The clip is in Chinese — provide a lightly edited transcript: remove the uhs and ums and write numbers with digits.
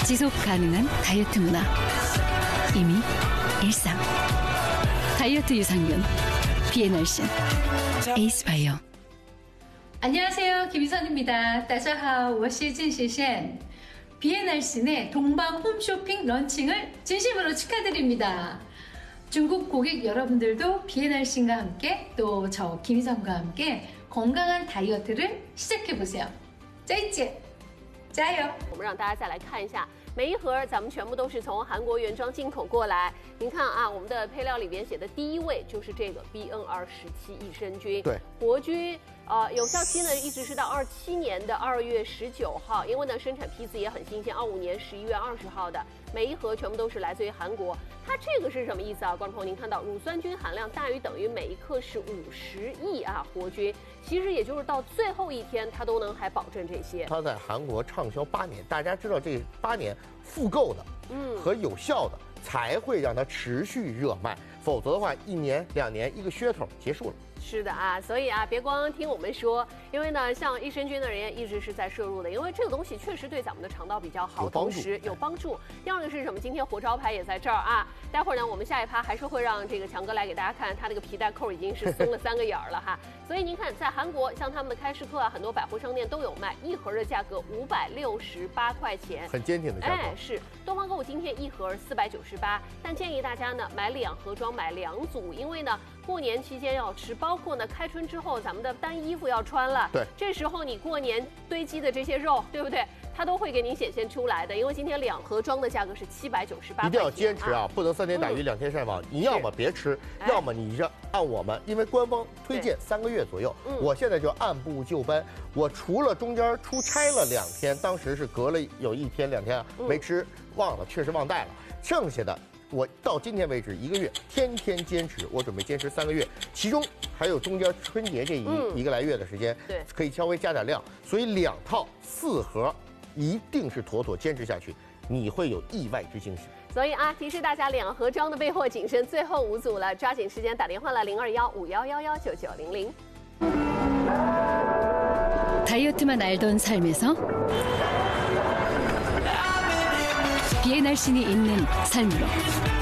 지속 가능한 다이어트 문화. 이미 일상. 다이어트 유산균. 비엔알신. 에이스바이오. 안녕하세요. 김희선입니다. 大家好，我是郑雪萱. 비엔알신의 동방 홈쇼핑 런칭을 진심으로 축하드립니다. 중국 고객 여러분들도 비엔알신과 함께 또 저 김희선과 함께 건강한 다이어트를 시작해보세요. 再见，加油！ 我们让大家再来看一下，每一盒咱们全部都是从韩国原装进口过来。您看啊，我们的配料里边写的第一位就是这个 BNR17益生菌， 对， 活菌。有效期呢一直是到27年的2月19号，因为呢生产批次也很新鲜，25年11月20号的，每一盒全部都是来自于韩国。它这个是什么意思啊？观众朋友，您看到乳酸菌含量大于等于每一克是50亿啊活菌，其实也就是到最后一天它都能还保证这些。 它在韩国畅销8年，大家知道这8年复购的，和有效的才会让它持续热卖，否则的话1年2年一个噱头结束了。 是的啊，所以啊，别光听我们说，因为呢，像益生菌的人也一直是在摄入的，因为这个东西确实对咱们的肠道比较好，同时有帮助。第二个是什么？今天活招牌也在这儿啊。待会儿呢，我们下一趴还是会让这个强哥来给大家看，他这个皮带扣已经是松了3个眼儿了哈。所以您看，在韩国，像他们的开市客啊，很多百货商店都有卖，一盒的价格568块钱， 很坚挺的价格。 哎，是东方购物今天一盒498，但建议大家呢买2盒装，买2组，因为呢过年期间要吃，包括呢开春之后咱们的单衣服要穿了， 对， 这时候你过年堆积的这些肉，对不对？它都会给您显现出来的，因为今天2盒装的价格是798块钱， 一定要坚持啊，不能3天打鱼2天晒网。你要么别吃，要么你就按我们，因为官方推荐3个月左右，我现在就按部就班。我除了中间出差了2天，当时是隔了有1天2天没吃，忘了，确实忘带了，剩下的。我到今天为止1个月，天天坚持，我准备坚持3个月，其中还有中间春节这一个来月的时间， 对， 可以稍微加点量，所以2套4盒，一定是妥妥坚持下去，你会有意外之惊喜。 所以啊，提示大家2盒装的备货谨慎，最后5组了，抓紧时间打电话了0215119900。 다이어트만 알던 삶에서 비엔알신이 있는 삶으로